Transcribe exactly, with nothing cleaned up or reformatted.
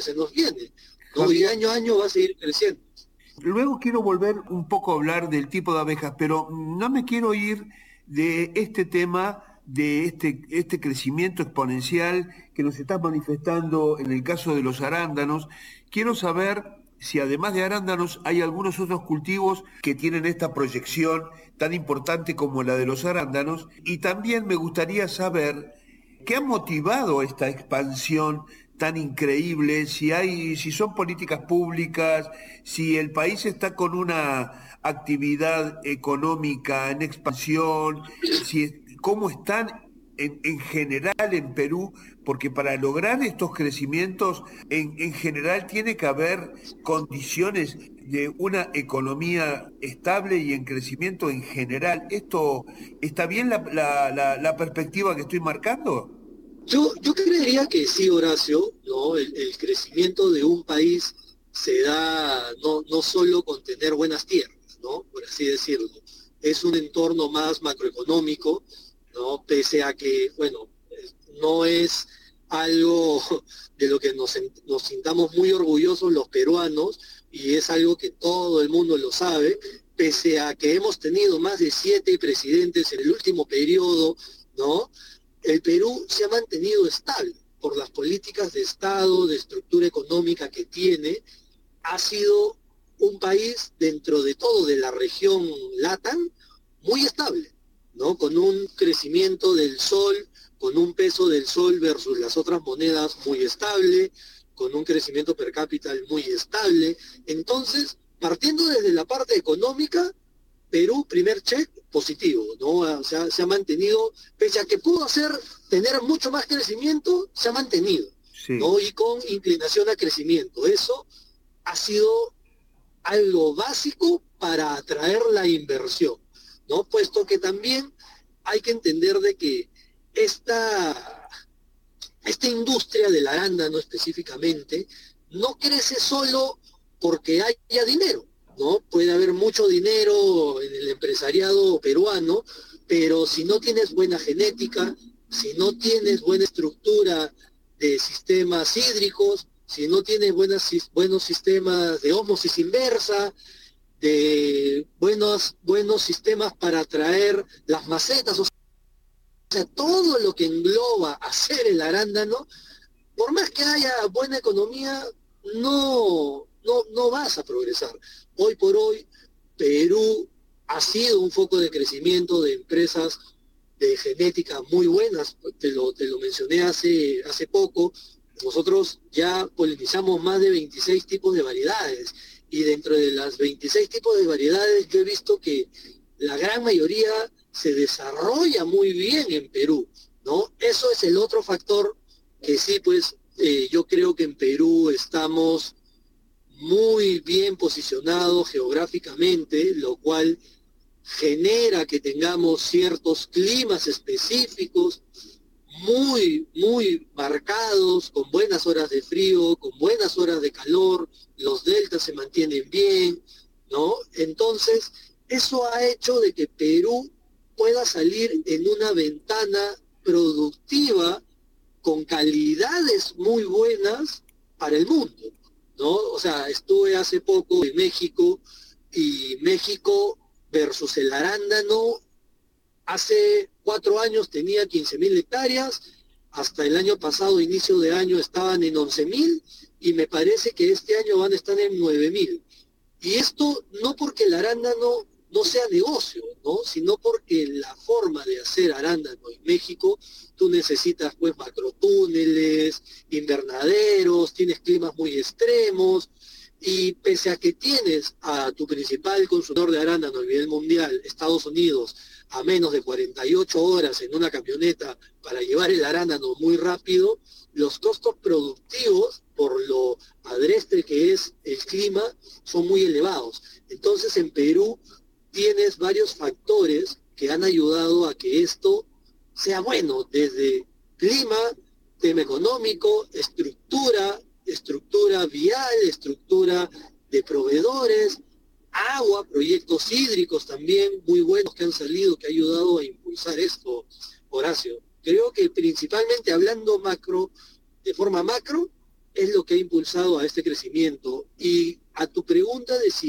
se nos viene, ¿no? Y Javier, año a año va a seguir creciendo. luego quiero volver un poco a hablar del tipo de abejas, pero no me quiero ir de este tema, de este, este crecimiento exponencial que nos está manifestando en el caso de los arándanos. Quiero saber si además de arándanos hay algunos otros cultivos que tienen esta proyección tan importante como la de los arándanos. Y también me gustaría saber qué ha motivado esta expansión tan increíble, si hay, si son políticas públicas, si el país está con una actividad económica en expansión, si cómo están en, en general en Perú, porque para lograr estos crecimientos en, en general tiene que haber condiciones de una economía estable y en crecimiento en general. ¿Esto está bien la, la, la, la perspectiva que estoy marcando? Yo, yo creería que sí, Horacio, ¿no? El, el crecimiento de un país se da no, no solo con tener buenas tierras, ¿no? Por así decirlo. Es un entorno más macroeconómico, ¿no? Pese a que, bueno, eh, no es algo de lo que nos, nos sintamos muy orgullosos los peruanos, y es algo que todo el mundo lo sabe, pese a que hemos tenido más de siete presidentes en el último periodo, ¿no? El Perú se ha mantenido estable por las políticas de Estado, de estructura económica que tiene. Ha sido un país dentro de todo de la región LATAM muy estable, ¿no? Con un crecimiento del sol, con un peso del sol versus las otras monedas muy estable, con un crecimiento per cápita muy estable. Entonces, partiendo desde la parte económica, Perú, primer check, positivo, ¿no? O sea, se ha mantenido, pese a que pudo hacer, tener mucho más crecimiento, se ha mantenido, Sí. ¿no? Y con inclinación a crecimiento. Eso ha sido algo básico para atraer la inversión, ¿no? Puesto que también hay que entender de que esta, esta industria del arándano específicamente no crece solo porque haya dinero, ¿no? Puede haber mucho dinero en el empresariado peruano, pero si no tienes buena genética, si no tienes buena estructura de sistemas hídricos, si no tienes buenas, buenos sistemas de ósmosis inversa, de buenos, buenos sistemas para atraer las macetas, o sea, todo lo que engloba hacer el arándano, por más que haya buena economía, no, no, no vas a progresar. Hoy por hoy, Perú ha sido un foco de crecimiento de empresas de genética muy buenas, te lo, te lo mencioné hace, hace poco. Nosotros ya polinizamos más de veintiséis tipos de variedades, y dentro de las veintiséis tipos de variedades yo he visto que la gran mayoría se desarrolla muy bien en Perú, ¿no? Eso es el otro factor que sí, pues eh, yo creo que en Perú estamos muy bien posicionados geográficamente, lo cual genera que tengamos ciertos climas específicos muy, muy marcados, con buenas horas de frío, con buenas horas de calor, los deltas se mantienen bien, ¿no? Entonces, eso ha hecho de que Perú pueda salir en una ventana productiva con calidades muy buenas para el mundo, ¿no? O sea, estuve hace poco en México, y México versus el arándano, hace cuatro años tenía quince mil hectáreas, hasta el año pasado, inicio de año, estaban en once mil, y me parece que este año van a estar en nueve mil. Y esto no porque el arándano no sea negocio, ¿no? Sino porque la forma de hacer arándano en México, tú necesitas pues macrotúneles, invernaderos, tienes climas muy extremos, y pese a que tienes a tu principal consumidor de arándano a nivel mundial, Estados Unidos, a menos de cuarenta y ocho horas en una camioneta para llevar el arándano muy rápido, los costos productivos, por lo agreste que es el clima, son muy elevados. Entonces, en Perú tienes varios factores que han ayudado a que esto sea bueno, desde clima, tema económico, estructura, estructura vial, estructura de proveedores, agua, proyectos hídricos también muy buenos que han salido, que ha ayudado a impulsar esto, Horacio. Creo que principalmente hablando macro, de forma macro, es lo que ha impulsado a este crecimiento. Y a tu pregunta de si